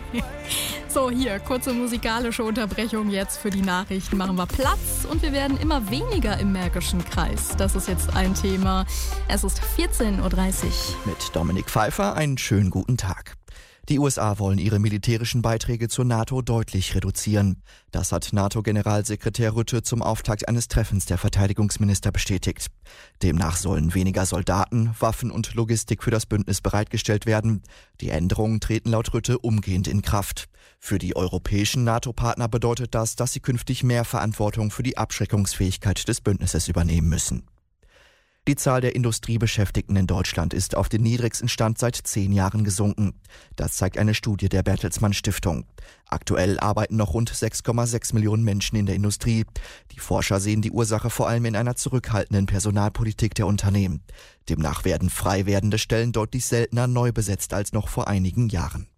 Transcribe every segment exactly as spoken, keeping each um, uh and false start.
So, hier, kurze musikalische Unterbrechung jetzt für die Nachrichten. Machen wir Platz und wir werden immer weniger im Märkischen Kreis. Das ist jetzt ein Thema. Es ist vierzehn Uhr dreißig. Mit Dominik Pfeiffer einen schönen guten Tag. Die U S A wollen ihre militärischen Beiträge zur NATO deutlich reduzieren. Das hat NATO-Generalsekretär Rutte zum Auftakt eines Treffens der Verteidigungsminister bestätigt. Demnach sollen weniger Soldaten, Waffen und Logistik für das Bündnis bereitgestellt werden. Die Änderungen treten laut Rutte umgehend in Kraft. Für die europäischen NATO-Partner bedeutet das, dass sie künftig mehr Verantwortung für die Abschreckungsfähigkeit des Bündnisses übernehmen müssen. Die Zahl der Industriebeschäftigten in Deutschland ist auf den niedrigsten Stand seit zehn Jahren gesunken. Das zeigt eine Studie der Bertelsmann Stiftung. Aktuell arbeiten noch rund sechs Komma sechs Millionen Menschen in der Industrie. Die Forscher sehen die Ursache vor allem in einer zurückhaltenden Personalpolitik der Unternehmen. Demnach werden frei werdende Stellen deutlich seltener neu besetzt als noch vor einigen Jahren.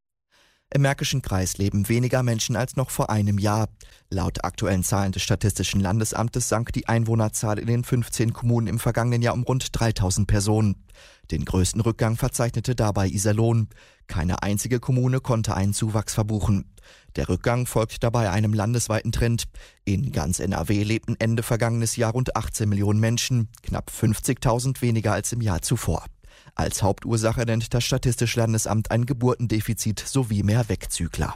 Im Märkischen Kreis leben weniger Menschen als noch vor einem Jahr. Laut aktuellen Zahlen des Statistischen Landesamtes sank die Einwohnerzahl in den fünfzehn Kommunen im vergangenen Jahr um rund dreitausend Personen. Den größten Rückgang verzeichnete dabei Iserlohn. Keine einzige Kommune konnte einen Zuwachs verbuchen. Der Rückgang folgt dabei einem landesweiten Trend. In ganz N R W lebten Ende vergangenes Jahr rund achtzehn Millionen Menschen, knapp fünfzigtausend weniger als im Jahr zuvor. Als Hauptursache nennt das Statistische Landesamt ein Geburtendefizit sowie mehr Wegzügler.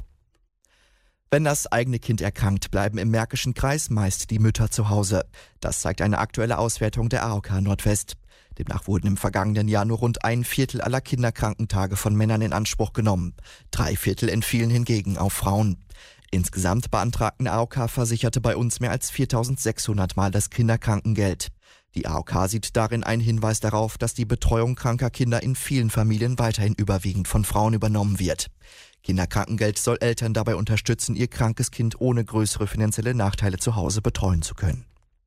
Wenn das eigene Kind erkrankt, bleiben im Märkischen Kreis meist die Mütter zu Hause. Das zeigt eine aktuelle Auswertung der A O K Nordwest. Demnach wurden im vergangenen Jahr nur rund ein Viertel aller Kinderkrankentage von Männern in Anspruch genommen. Drei Viertel entfielen hingegen auf Frauen. Insgesamt beantragten A O K-Versicherte bei uns mehr als viertausendsechshundert Mal das Kinderkrankengeld. Die A O K sieht darin einen Hinweis darauf, dass die Betreuung kranker Kinder in vielen Familien weiterhin überwiegend von Frauen übernommen wird. Kinderkrankengeld soll Eltern dabei unterstützen, ihr krankes Kind ohne größere finanzielle Nachteile zu Hause betreuen zu können.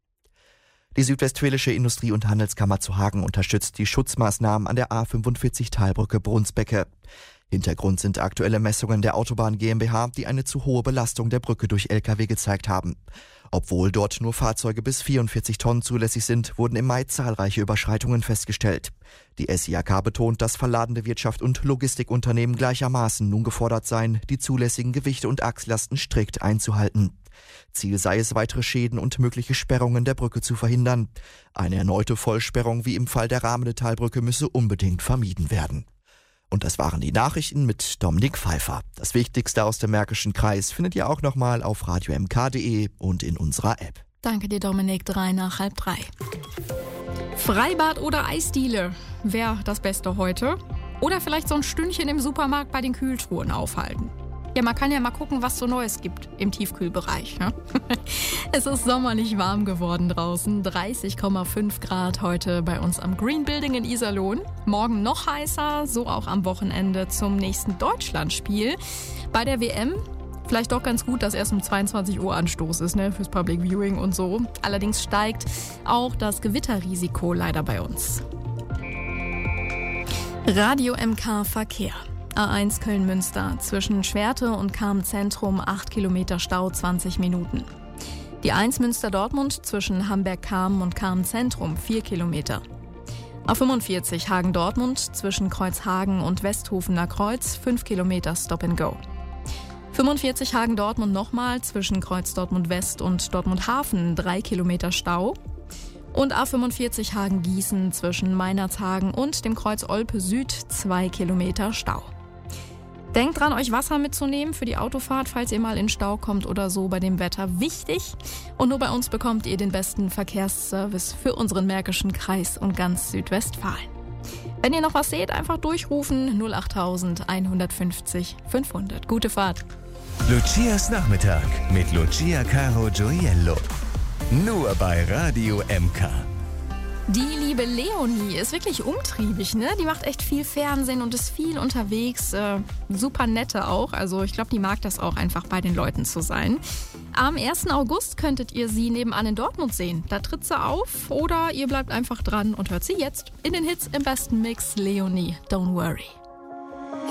Die Südwestfälische Industrie- und Handelskammer zu Hagen unterstützt die Schutzmaßnahmen an der A fünfundvierzig Talbrücke Brunsbecke. Hintergrund sind aktuelle Messungen der Autobahn GmbH, die eine zu hohe Belastung der Brücke durch L K W gezeigt haben. Obwohl dort nur Fahrzeuge bis vierundvierzig Tonnen zulässig sind, wurden im Mai zahlreiche Überschreitungen festgestellt. Die S I A K betont, dass verladene Wirtschaft und Logistikunternehmen gleichermaßen nun gefordert seien, die zulässigen Gewichte und Achslasten strikt einzuhalten. Ziel sei es, weitere Schäden und mögliche Sperrungen der Brücke zu verhindern. Eine erneute Vollsperrung wie im Fall der Rahmenetalbrücke müsse unbedingt vermieden werden. Und das waren die Nachrichten mit Dominik Pfeiffer. Das Wichtigste aus dem Märkischen Kreis findet ihr auch nochmal auf radio m k punkt de und in unserer App. Danke dir, Dominik. Drei nach halb drei. Freibad oder Eisdiele wäre das Beste heute. Oder vielleicht so ein Stündchen im Supermarkt bei den Kühltruhen aufhalten. Ja, man kann ja mal gucken, was so Neues gibt im Tiefkühlbereich. Ne? Es ist sommerlich warm geworden draußen. dreißig Komma fünf Grad heute bei uns am Green Building in Iserlohn. Morgen noch heißer, so auch am Wochenende zum nächsten Deutschlandspiel. Bei der W M vielleicht doch ganz gut, dass erst um zweiundzwanzig Uhr Anstoß ist, ne, fürs Public Viewing und so. Allerdings steigt auch das Gewitterrisiko leider bei uns. Radio M K Verkehr. A eins Köln-Münster, zwischen Schwerte und Cham-Zentrum acht Kilometer Stau, zwanzig Minuten. Die eins Münster-Dortmund zwischen Hamberg-Cham und Cham-Zentrum, vier Kilometer. A fünfundvierzig Hagen-Dortmund zwischen Kreuzhagen und Westhofener Kreuz, fünf Kilometer Stop and Go. fünfundvierzig Hagen-Dortmund nochmal zwischen Kreuz Dortmund-West und Dortmund-Hafen, drei Kilometer Stau. Und A fünfundvierzig Hagen-Gießen zwischen Meinerzhagen und dem Kreuz Olpe Süd, zwei Kilometer Stau. Denkt dran, euch Wasser mitzunehmen für die Autofahrt, falls ihr mal in Stau kommt oder so bei dem Wetter. Wichtig. Und nur bei uns bekommt ihr den besten Verkehrsservice für unseren Märkischen Kreis und ganz Südwestfalen. Wenn ihr noch was seht, einfach durchrufen null acht hundertfünfzig fünfhundert. Gute Fahrt. Lucias Nachmittag mit Lucia Caro Gioiello. Nur bei Radio M K. Die liebe Leonie ist wirklich umtriebig, ne? Die macht echt viel Fernsehen und ist viel unterwegs. Äh, super nette auch. Also ich glaube, die mag das auch einfach, bei den Leuten zu sein. Am ersten August könntet ihr sie nebenan in Dortmund sehen. Da tritt sie auf oder ihr bleibt einfach dran und hört sie jetzt in den Hits im besten Mix. Leonie, don't worry.